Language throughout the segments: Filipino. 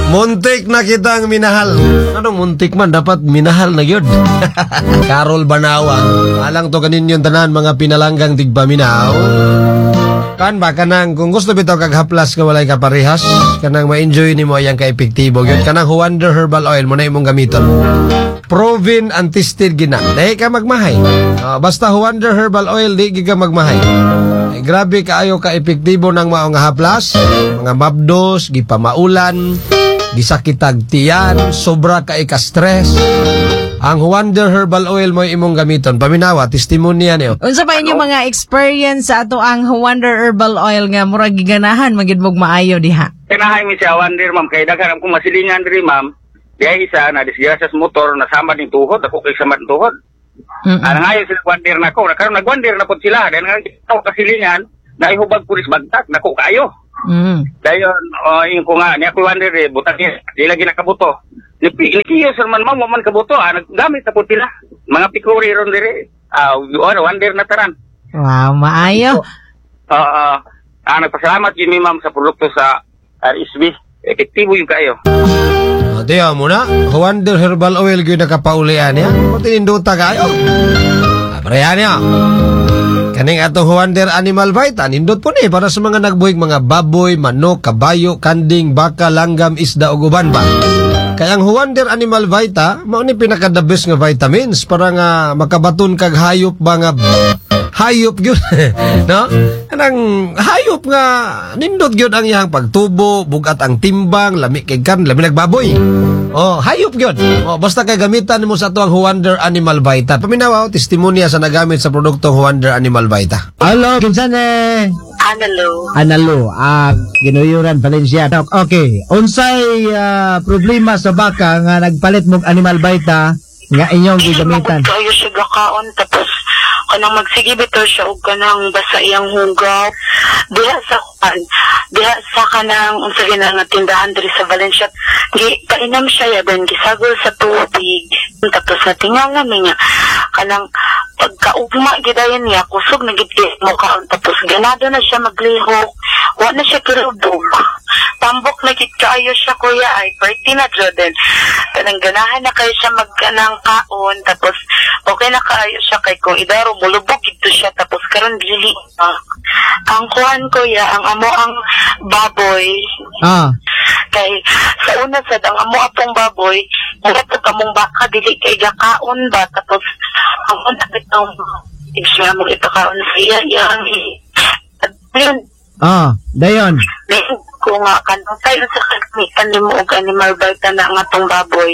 Muntik na kitang minahal. Anong muntik man? Dapat minahal na yun. Carol Banawa. Alang to kanin yung tanan mga pinalanggang tigpaminaw. Kan ba kanang kung gusto bitaw kag haplas nga walay kaparehas, kanang ma-enjoy nimo yang ka-epektibo gyud kanang Wonder Herbal Oil mo na imong gamiton. Proven and tested gina. Dili ka magmahay. Basta Wonder Herbal Oil di ka magmahay. Grabe kaayo ka-epektibo ng mao nga haplas, mga mabdos, gipamaulan, gisakitag tiyan, sobra ka ka-stress. Ang Wonder Herbal Oil mo imong gamiton. Paminawa, testimonya niyo. Unsa pa inyong mga experience sa ato ang Wonder Herbal Oil nga murag giganahan magid mog maayo diha? Kanahay mi siya Wonder ma'am kay daghan akong masilingan diri ma'am. Diya isa na disgrasya sa motor nasama ning tuhod ako kay sama ning tuhod. Ang ngayon sila Wonder nako, karon nag-Wonder na pud sila dan nga kasilingan na ihubag pulis bagtak nako kayo. Dayon yung ko nga niya ko Wonder butang di lagi nakabuto. Nikiyo sir man ma'am man kabuto naggamit na po sila mga pikuri ron dire Wonder na taran. Wow, maayo. Nagpasalamat yun mi ma'am sa produkto sa RSB, epektibo yung kayo. Diya mo na Wonder Herbal Oil gyud nakapaulian ya pati ninduta kayo. Aprehan niya kaning atong Wonder Animal Vita nindot po ni para sa mga nagbuhig mga baboy, manok, kabayo, kanding, baka, langgam, isda ug uban ba. Kaya ang Wonder Animal Vita, mao ni pinaka-the best nga vitamins para nga makabaton kag hayop ba nga hayop gyud, no? Kanang hayop nga nindot gyud ang iyang pagtubo, bugat ang timbang, lami kay kan, lami nagbaboy. Hayop gyud. Basta kay gamitan mo sa ato ang Wonder Animal Vita. Paminawa testimonya sa nagamit sa produktong Wonder Animal Vita. Hello, kinsan Analo, Ginuyuran Valencia. Okay, unsay problema sa baka nga nagpalit mong Animal Vita nga inyong gigamitan? Kayo siya gakaon tapos kanang magsige bitaw siya og kanang basa iyang hugaw diha sa kanang unsa nga tindahan diri sa Valencia kainam siya yaban gisagol sa tubig tapos natingala niya kanang pagkaugma gidayon niya kusog na gid mo kaon tapos ganado na siya maglihok wa na siya kirudog tambok na gid kaayo siya kuya ay party na Jordan kanang ganahan na kayo siya magkanang kaon tapos okay na kaayo siya kay kung idaro mulubog gid siya tapos karon dili ang kuan kuya ang amo ang baboy kay sa una sad ang amo apong baboy mura to kamong baka dili kay gakaon ba tapos ang una bitong siya mo ipakaon siya yang dayon ko nga kanang kayo sa kagmitan ni mo og Animal Vita na nga tong baboy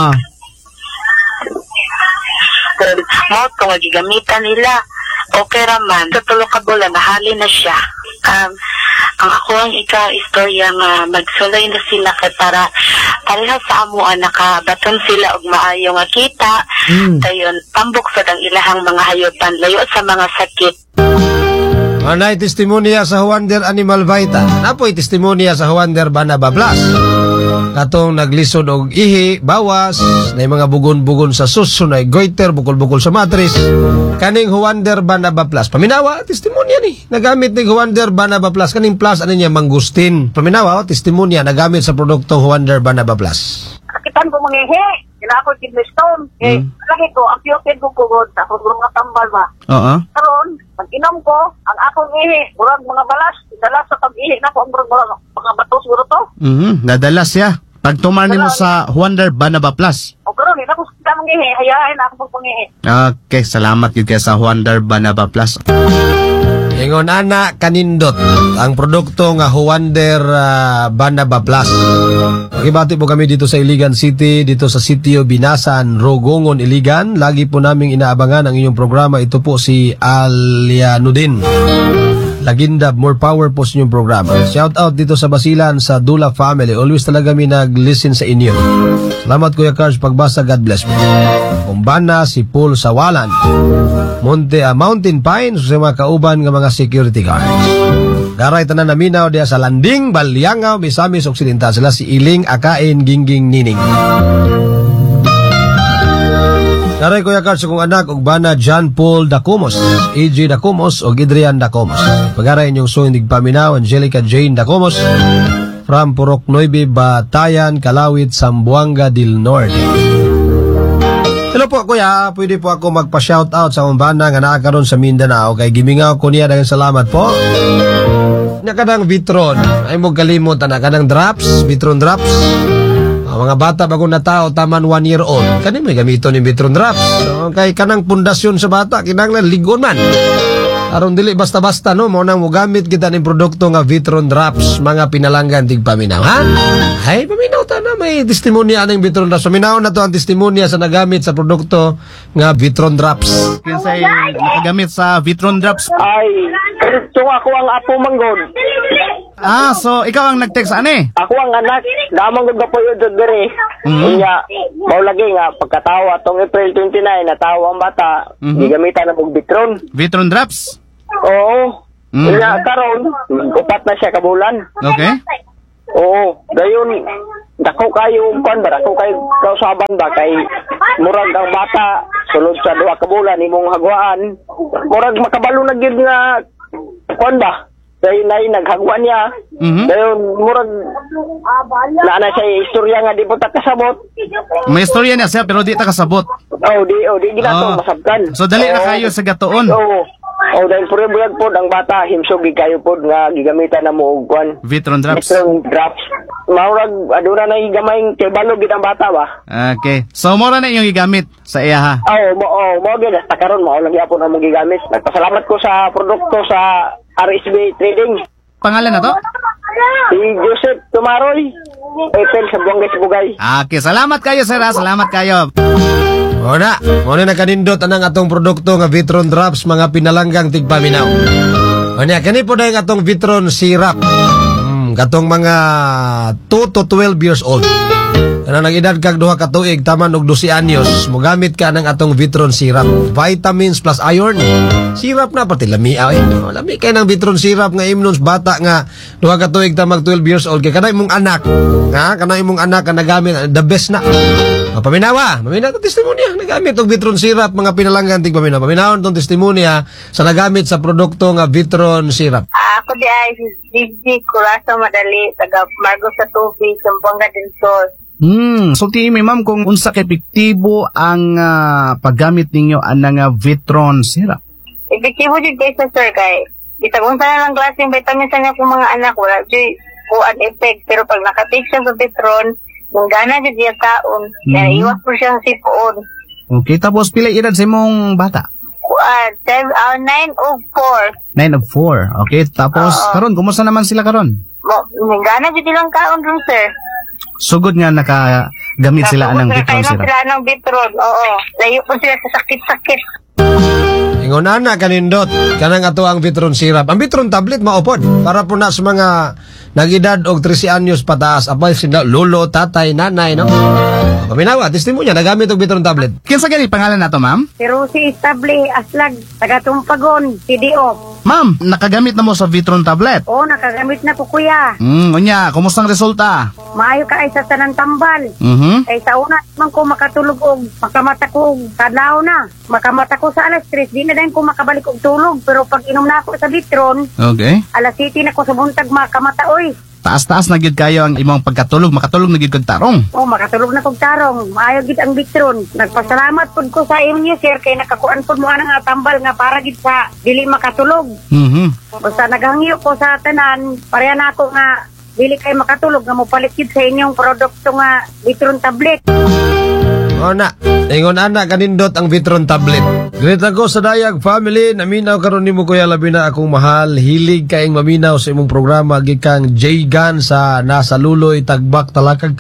mo to nga gigamitan nila okay raman sa tulo ka bulan nahali na siya ang ako ang istorya nga magsulay na sila kay para pareha sa amo nakabaton sila og maayo nga kita dayon tambok sa dang ilahang mga hayopan layo sa mga sakit. Anay testimonya sa Wonder Animal Vita. Napoy testimonya sa Wonder Banaba Plus. Katong naglisod og ihi, bawas, na mga bugon-bugon sa suso, na goiter, bukol-bukol sa matris. Kaning Wonder Banaba Plus. Paminawa, testimonya ni. Nagamit ni Wonder Banaba Plus. Kaning plus, ano niya, mangustin. Paminawa, testimonya, nagamit sa produktong Wonder Banaba Plus. Kakitan ko mangihi. Kina ako kidney stone. Lagi ko, ang piyokid ko kugod. Ako mga tambal ba. Karon, pag-inom ko, ang akong ihi, murag mga balas. Dalas sa pag-ihi na ko, ang murag mga batos guro to. Nadalas siya. Pagtumar mo sa Wonder Banaba Plus. O karon, hindi ako kita mangihi. Hayain na ako pag-pangihi. Okay, salamat yun kaya sa Wonder Banaba Plus. Ingon ana kanindot ang produkto nga Wonder Banaba Plus. Pakibati po kami dito sa Iligan City, dito sa Sitio Binasan, Rogongon, Iligan. Lagi po naming inaabangan ang inyong programa. Ito po si Alianudin Lagindab, more power po sa inyong programa. Shout out dito sa Basilan, sa Dula family. Always talaga kami nag-listen sa inyo. Salamat Kuya Carlos, pagbasa, God bless po. Kumbana, si Paul Sawalan, Mountain Pines, sa mga kauban ng mga security guards. Garay tanan na minaw diya sa Landing, Balyangaw, Misamis, Occidental. Sila si Iling, Akain, Gingging, Nining. Garay Kuya Carlos, kong anak, Ugbana, John Paul Dacomos, E.J. Dacomos, o Gidrian Dacomos. Pagaray inyong suhindig paminaw, Angelica Jane Dacomos, from Purok 9, Batayan, Calawit, Zamboanga del Norte. Hello po kuya, pwede po ako magpa-shoutout sa umbana nga naakaroon sa Mindanao kay gimingaw ko niya, daghang salamat po. Nya kadang Vitron, ay mo kalimot na kadang drops, Vitron drops. Mga bata bagong na tao taman 1 year old, kani may gamito ni Vitron drops. So, kay kanang pundasyon sa bata kinahanglan ligon man. Aron dili basta-basta no, mo nang mogamit kita ning produkto nga Vitron drops, mga pinalanggan tig paminaw, ha? Ay paminaw ta na, may testimonya aning Vitron drops. Paminaw na to ang testimonya sa nagamit sa produkto nga Vitron drops. Kinsay nakagamit sa Vitron drops? Ay, ito ako ang apo manggod. So ikaw ang nag-text ani? Ako ang anak, damang gud po yun dere. Kanya, mao lagi nga pagkatawa atong April 29 natawa ang bata, gigamitan na og Vitron. Vitron drops? Oo. Kanya karon, upat na siya ka bulan. Okay. Oo, dayon dako kayo kon ba, dako kayo kausaban ba kay murag ang bata sulod sa 2 ka bulan imong hagwaan. Murag makabalo na gyud nga kon ba? Dayon nay naghagwan niya. Dayon murag na siya istorya nga di po ta kasabot. May istorya niya siya pero di ta kasabot. Di ginato masabtan. So dali na kayo sa gatuon. Dahil pure-buyag po ang bata, himsog kayo po nga gigamitan na mo og kwan. Vitron drops. Vitron drops. Maurag, aduna na higamay kay balog gid ang bata ba? Okay. So mora na yung gigamit sa iya ha? Mo gid hasta karon mao lang gyapon ang gigamit. Nagpasalamat ko sa produkto sa RSB Trading. Pangalan na to? Si Joseph Tumaroy. Epel sa Buangay Sibugay. Okay, salamat kayo sir. Salamat kayo. O na nakanindot anang atong produkto nga Vitron drops, mga pinalanggang tigpaminaw. O niya, kani po dahil atong Vitron syrup. Katong mga 2 to 12 years old. Ano nag-edad kag 2 ka tuig, taman og 12 anyos, mogamit ka ng atong Vitron syrup. Vitamins plus iron. Syrup na pati lami lami kay ng Vitron syrup nga imnon bata nga 2 ka tuig ta mag 12 years old kay kanay imong anak. Kanay imong anak nga nagamit the best na. Paminawa testimonya nagamit og Vitron syrup, mga pinalanggan tig paminaw. Paminawon tong testimonya sa nagamit sa produkto nga Vitron syrup. Ako di ay DJ Curaçao Madali, taga Margo sa Tupi, Zamboanga del Sur. So mi ma'am kung unsa kay epektibo ang paggamit ninyo anang Vitron syrup? Epektibo jud kay sa sir kay bisag unsa na lang klaseng vitamin sa nga mga anak wala jud kuan effect, pero pag nakatake siya sa Vitron kung gana jud diya taon, kaya iwas po siya sa sipoon. Okay, tapos pila edad sa imong bata? 9 of 4. 9 of 4. Okay, tapos karon kumusta naman sila karon? Gana jud ilang kaon ron sir. Sugod nga nakagamit sila anang Vitron syrup. Sila anang Vitron, oo. Layo po sila sa sakit-sakit. Ingon ana kanindot kanang ato ang Vitron syrup. Ang Vitron tablet maupod para po na sa mga nag-edad og 13 anyos pataas, apay sila lolo, tatay, nanay, no? Paminawa, testimonya nagamit og Vitron tablet. Kinsa kani pangalan nato, ma'am? Pero si Estable Aslag, taga Tumpagon, CDO. Ma'am, nakagamit na mo sa Vitron tablet? Oo, nakagamit na ko kuya. Unya, kumusta ang resulta? Maayo ka ay sa tanang tambal. Kay sa una man ko makatulog og makamata ko kadlaw na. Makamata ko sa alas 3, di na din ko makabalik og tulog, pero pag inom na ako sa Vitron, okay, alas 7 na ko sa buntag makamata oy. Taas-taas na gid kayo ang imong pagkatulog, makatulog na gid kag tarong. Oh, makatulog na kog tarong. Maayo gid ang Vitron. Nagpasalamat pud ko sa inyo sir kay nakakuan pud mo nga tambal nga para gid sa dili makatulog. Basta naghangyo ko sa tanan, pareha na ako nga dili kay makatulog nga mopalit gid sa inyong produkto nga Vitron tablet. Na, ingon ana kanindot ang Vitron tablet. Greet ako sa Dayag family, naminaw karon nimo kuya labi na akong mahal, hilig kaing maminaw sa imong programa gikang J Gun sa nasa Luloy Tagbak Talakag.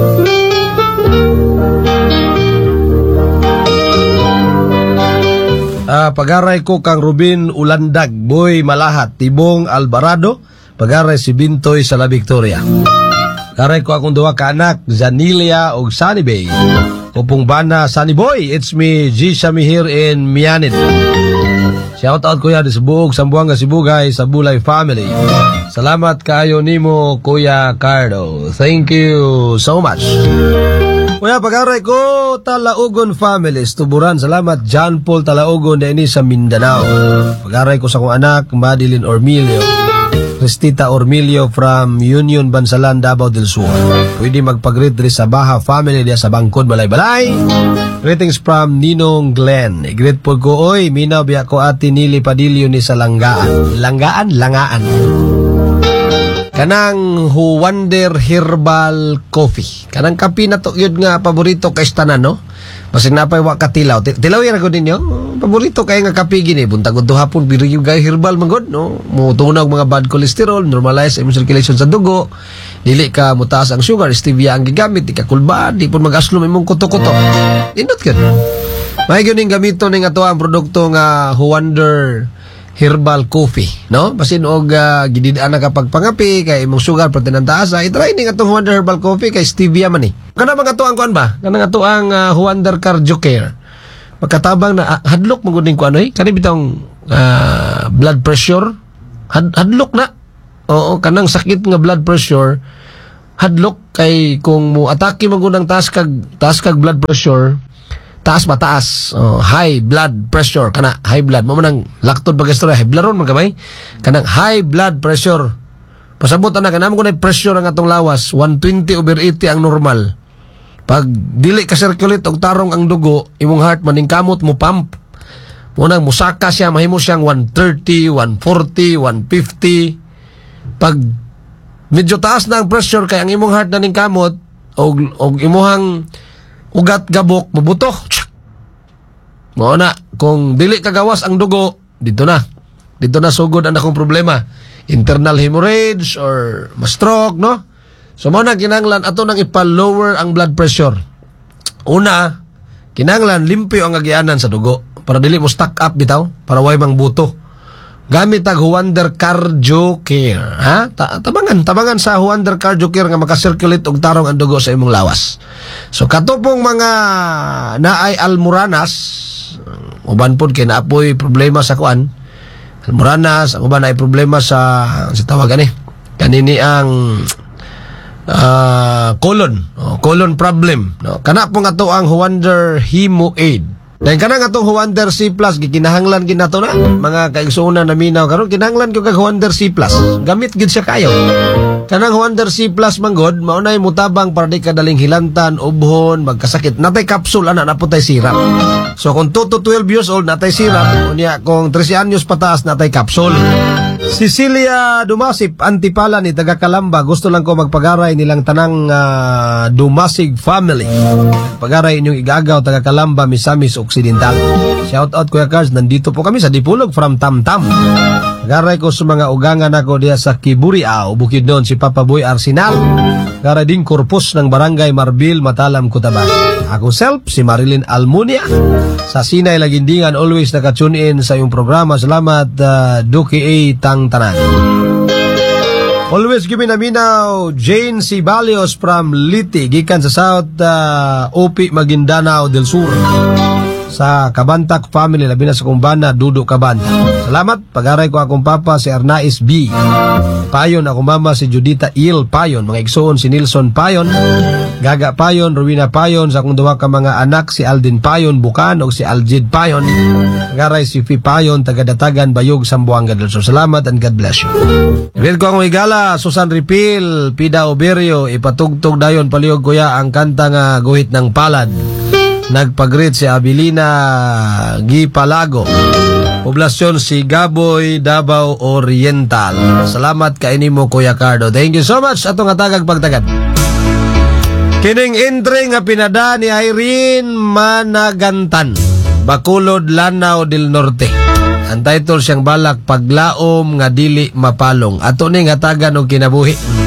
Pagaray ko kang Rubin Ulandag, Boy Malahat, Tibong Alvarado, pagaray si Bintoy sa La Victoria. Karay ko akong 2 ka anak, Zanilia ug Sunny Bay. Kupong Bana, Sunny Boy, it's me, G. Shami here in Mianid. Shout out kuya di Subuog, Zamboanga, Sibugay, sa Bulay family. Salamat kayo nimo, Kuya Cardo. Thank you so much. Kuya, pag-aray ko, Talaugon families, Tuburan. Salamat, John Paul Talaugon na ini sa Mindanao. Pag-aray ko sa kong anak, Madeline Ormilio. Cristita Ormilio from Union Bansalan, Davao del Sur. Pwede magpag-greet diri sa Baha family diya sa Bangkod, Balay-Balay. Greetings from Ninong Glenn. I-greet po ko, oy, minaw biya ko ati Nili Padillo ni sa Langgaan. Langaan. Kanang Wonder Herbal Coffee. Kanang kape na to yun nga paborito kay tanan, no? Basig napay wa ka tilaw. Tilaw yan ako ninyo. Paborito kay nga kape gini. Buntag to hapon biro yung gay herbal magod, no? Mutunaw mga bad cholesterol, normalize imong circulation sa dugo. Dili ka mutaas ang sugar, stevia ang gigamit, di ka kulbaan, di pun mag-aslom imong kuto-kuto. Indot ka. May gyud ning gamito ning ato ang produkto nga Wonder Herbal Coffee, no? Basin og gididaan na kapag pangapi kay imong sugar protein ang taas, i-try ning atong Wonder Herbal Coffee kay stevia man ni. Kana mga ato ang kuan ba? Kana ato ang Wonder Cardio Care. Pagkatabang na hadlok mo gud ning kuan kani bitong blood pressure. Hadlok na. Oo, kanang sakit nga blood pressure. Hadlok kay kung mo atake mo gud ang taas kag blood pressure. Taas mataas, high blood pressure, kana high blood mo man ang laktod bagastura, high blood ron man gamay, kanang high blood pressure. Pasabot na kanamo ko na pressure ang atong lawas, 120/80 ang normal. Pag dili ka circulate og tarong ang dugo, imong heart maning kamot mo pump. Mo nang musaka siya, mahimo siyang 130, 140, 150. Pag medyo taas na ang pressure kay ang imong heart na ning kamot og imuhang ugat gabok mabuto. Mo na kung dili kagawas ang dugo, dito na sugod ang akong problema, internal hemorrhage or ma-stroke, no? So mo na kinahanglan ato nang ipa-lower ang blood pressure. Una, kinahanglan limpyo ang agianan sa dugo para dili mo stack up bitaw, para way mang buto. Gamit ang Wonder Cardio Care, ha? Tabangan sa Wonder Cardio Care nga makasirculate og tarong ang dugo sa imong lawas. So katupong mga naay almoranas, uban pod kay naapoy problema sa kuan. Almoranas, ang uban ay problema sa tawag kanini ang colon problem, no? Kana po nga to ang Wonder Hemo Aid. Dahil kanang atong Wonder C+, gikinahanglan ginato na mga kaigsuonan na minaw karon, kinahanglan ko kag Wonder C+. Gamit gid siya kayo. Kanang Wonder C+ manggod maunay mutabang para di ka daling hilantan, ubhon, magkasakit. Natay capsule ana naputay sirap. So kung 2 to 12 years old natay sirap, unya kung 13 anyos pataas natay capsule. Cecilia Dumasip, Antipala ni taga Calamba, gusto lang ko magpagaray nilang tanang Dumasig family. Pagaray inyong igagaw taga Calamba, Misamis Occidental. Shout out Kuya Cars, nandito po kami sa Dipulog from Tamtam. Pagaray ko sa mga ugangan ako diya sa Kiburiao, Bukidnon, si Papa Boy Arsenal. Pagaray din Corpus ng Barangay Marbil, Matalam, Cotabato. Ako self, si Marilyn Almunia. Sa Sinay Lagindingan, always nakatune in sa iyong programa. Salamat, Duki A. Tang Tanan. Always give me naminaw, Jane Cibalios from Liti, gikan sa South OP Maguindanao del Sur. Sa Kabantak family, labi na sa kumbana, Dudo Kabanta. Salamat, pag-aray ko akong papa si Arnais B. Payon, akong mama si Judita Il Payon, mga igsoon si Nilson Payon, Gaga Payon, Rowena Payon, sa akong duwa ka mga anak si Aldin Payon, Bukan, o si Aljid Payon, pag-aray si Fi Payon, taga-Datagan, Bayog, Sambuanga del Sur. Salamat and God bless you. Real ko akong igala, Susan Ripil, Pida Oberio, ipatugtog dayon palihog kuya ang kanta nga Guhit ng Palad. Nagpag-greet si Abilina Gipalago, poblasyon si Gaboy, Davao Oriental. Salamat kaini mo Kuya Cardo. Thank you so much atong atagag pagtagad. Kining entry nga pinada ni Irene Managantan, Bacolod, Lanao del Norte. Ang title siyang balak, Paglaom nga dili mapalong. Ato ning hatagan og kinabuhi.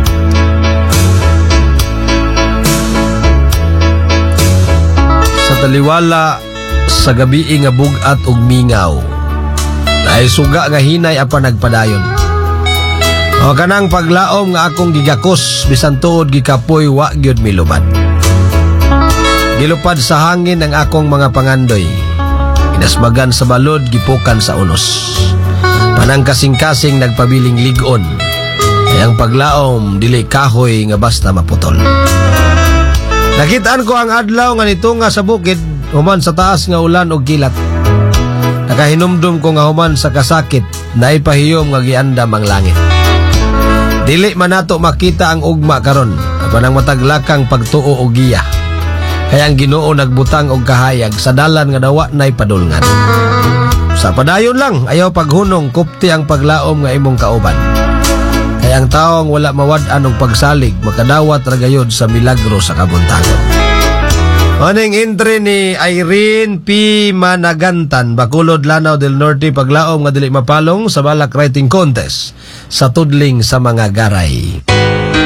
Taliwala sa gabi nga bugat og mingaw, ay suga nga hinay apa nagpadayon. O kanang paglaom nga akong gigakos, bisan tuod gikapoy wa gyud milubad. Gilupad sa hangin ang akong mga pangandoy, inasmagan sa balod, gipukan sa unos. Panang kasing-kasing nagpabiling ligon, ay ang paglaom dili kahoy nga basta maputol. Nakitaan ko ang adlaw nga nito nga sa bukid, human sa taas nga ulan og kilat. Nakahinumdum ko nga human sa kasakit, naipahiyom nga giandam ang langit. Dili man nato makita ang ugma karon, apan ang mataglakang pagtuo og giya. Kaya ang Ginoo nagbutang og kahayag sa dalan nga dawa nay padulngan. Sa padayon lang, ayaw paghunong, kupti ang paglaom nga imong kauban. Kaya ang taong wala mawad-an og pagsalig, makadawat ra gayud sa milagro sa kabuntagon. Oning entry ni Irene P. Managantan, Bacolod, Lanao del Norte, paglaom nga dili mapalong sa balak writing contest sa tudling sa mga garay.